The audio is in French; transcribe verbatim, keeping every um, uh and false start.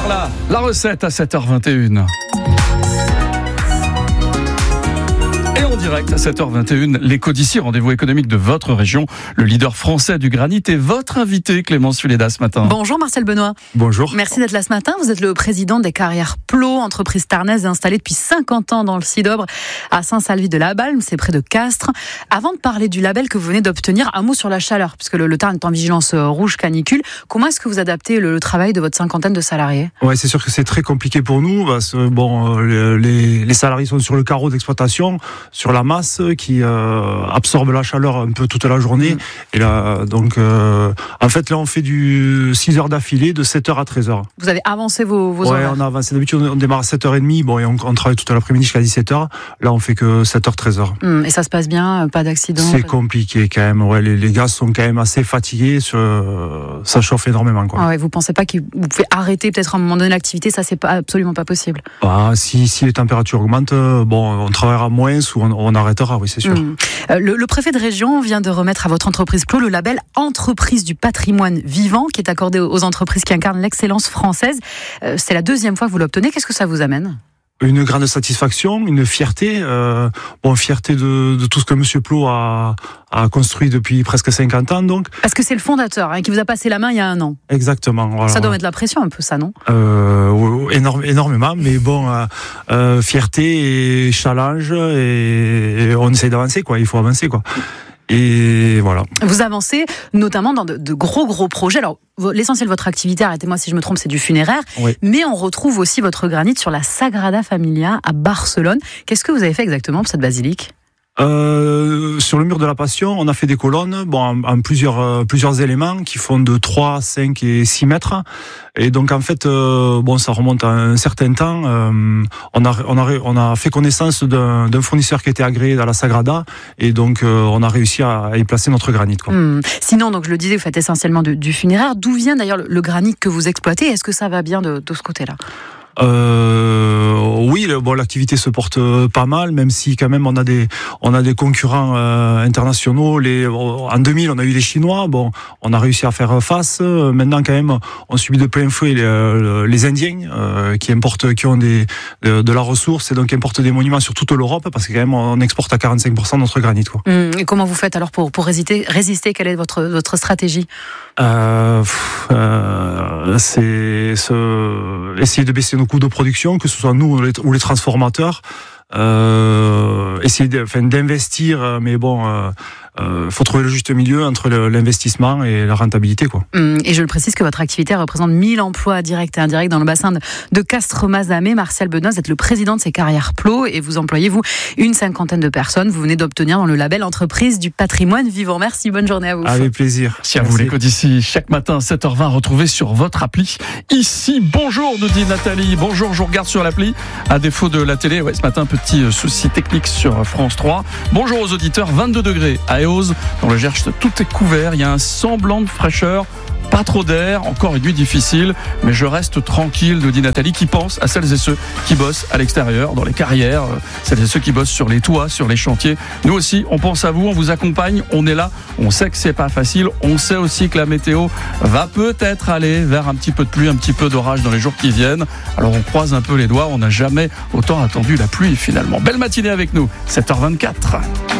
Alors là, la recette à sept heures vingt et une. Et en direct à sept heures vingt et une, l'écho d'ici, rendez-vous économique de votre région. Le leader français du granit est votre invité, Clémence Fuleda, ce matin. Bonjour Marcel Benoît. Bonjour. Merci d'être là ce matin. Vous êtes le président des Carrières Plot, entreprise tarnaise installée depuis cinquante ans dans le Cidobre à Saint-Salvi-de-la-Balme, c'est près de Castres. Avant de parler du label que vous venez d'obtenir, un mot sur la chaleur, puisque le, le Tarn est en vigilance rouge canicule. Comment est-ce que vous adaptez le, le travail de votre cinquantaine de salariés ? Ouais, c'est sûr que c'est très compliqué pour nous, parce que bon, les, les salariés sont sur le carreau d'exploitation, sur la masse qui euh, absorbe la chaleur un peu toute la journée. Mmh. Et là, donc, euh, en fait, là, on fait du six heures d'affilée, de sept heures à treize heures. Vous avez avancé vos, vos ouais, horaires ? on a avancé. D'habitude, on démarre à sept heures trente, bon, et on, on travaille toute l'après-midi jusqu'à dix-sept heures. Là, on fait que sept heures treize heures. Mmh. Et ça se passe bien, pas d'accident ? C'est pas... compliqué quand même. Ouais, les, les gars sont quand même assez fatigués. Sur, euh, ça chauffe énormément, quoi. Ah ouais, vous pensez pas que vous pouvez arrêter peut-être à un moment donné l'activité ? Ça, c'est pas, absolument pas possible. Ah, si, si les températures augmentent, bon, on travaillera moins ou on, on arrêtera, oui, c'est sûr. Mmh. Euh, le, le préfet de région vient de remettre à votre entreprise Plot le label Entreprise du patrimoine vivant qui est accordé aux entreprises qui incarnent l'excellence française. Euh, c'est la deuxième fois que vous l'obtenez. Qu'est-ce que ça vous amène ? Une grande satisfaction, une fierté, euh, bon, fierté de, de tout ce que Monsieur Plot a, a construit depuis presque cinquante ans, donc. Parce que c'est le fondateur hein, qui vous a passé la main il y a un an. Exactement. Voilà. Ça doit mettre la pression un peu, ça, non ? euh, énorme, Énormément, mais bon, euh, euh, fierté et challenge, et, et on essaye d'avancer, quoi. Il faut avancer, quoi. Et voilà. Vous avancez notamment dans de, de gros gros projets. Alors l'essentiel de votre activité, arrêtez-moi si je me trompe, c'est du funéraire, oui. Mais on retrouve aussi votre granit sur la Sagrada Familia à Barcelone. Qu'est-ce que vous avez fait exactement pour cette basilique ? Euh, sur le mur de la Passion, on a fait des colonnes, bon, en, en plusieurs euh, plusieurs éléments qui font de trois, cinq et six mètres. Et donc en fait, euh, bon, ça remonte à un certain temps. Euh, on a on a on a fait connaissance d'un, d'un fournisseur qui était agréé à la Sagrada, et donc euh, on a réussi à, à y placer notre granit, quoi. Mmh. Sinon, donc je le disais, vous faites essentiellement de, du funéraire. D'où vient d'ailleurs le, le granit que vous exploitez ? Est-ce que ça va bien de, de ce côté-là ? Euh, oui, bon, l'activité se porte pas mal, même si quand même on a des on a des concurrents euh, internationaux. Les en deux mille, on a eu les Chinois. Bon, on a réussi à faire face. Maintenant, quand même, on subit de plein fouet les, les Indiens euh, qui importent, qui ont des de, de la ressource et donc importent des monuments sur toute l'Europe, parce que quand même on exporte à quarante-cinq pour cent notre granit, quoi. Mmh, et comment vous faites alors pour pour résister résister Quelle est votre votre stratégie ? Euh, pff, euh, c'est ce, essayer de baisser nos coûts de production, que ce soit nous ou les, ou les transformateurs. Euh, essayer de, enfin, d'investir, mais bon, euh, euh, faut trouver le juste milieu entre le, l'investissement et la rentabilité, quoi. Mmh, et je le précise que votre activité représente mille emplois directs et indirects dans le bassin de, de Castres-Mazamet. Martial Benoît, vous êtes le président de ces Carrières Plot et vous employez, vous, une cinquantaine de personnes. Vous venez d'obtenir dans le label Entreprise du patrimoine vivant. Merci, bonne journée à vous. Avec plaisir. Merci à vous, l'écho d'ici. Chaque matin, sept heures vingt, retrouvez sur votre appli. Ici, bonjour, nous dit Nathalie. Bonjour, je vous regarde sur l'appli. À défaut de la télé, ouais, ce matin, petit souci technique sur France trois. Bonjour aux auditeurs, vingt-deux degrés à Eauze, dans le Gers, tout est couvert, il y a un semblant de fraîcheur, pas trop d'air, encore une nuit difficile, mais je reste tranquille, nous dit Nathalie, qui pense à celles et ceux qui bossent à l'extérieur, dans les carrières, celles et ceux qui bossent sur les toits, sur les chantiers. Nous aussi, on pense à vous, on vous accompagne, on est là, on sait que c'est pas facile, on sait aussi que la météo va peut-être aller vers un petit peu de pluie, un petit peu d'orage dans les jours qui viennent. Alors on croise un peu les doigts, on n'a jamais autant attendu la pluie finalement. Belle matinée avec nous, sept heures vingt-quatre.